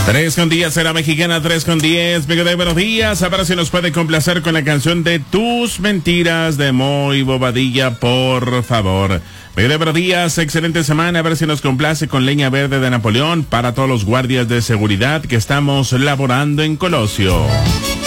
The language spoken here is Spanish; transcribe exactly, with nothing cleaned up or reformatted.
Tres con diez, era mexicana, tres con diez. Miguel de buenos días. A ver si nos puede complacer con la canción de Tus Mentiras de Moy Bobadilla, por favor. Miguel de buenos días, excelente semana. A ver si nos complace con Leña Verde de Napoleón para todos los guardias de seguridad que estamos laborando en Colosio.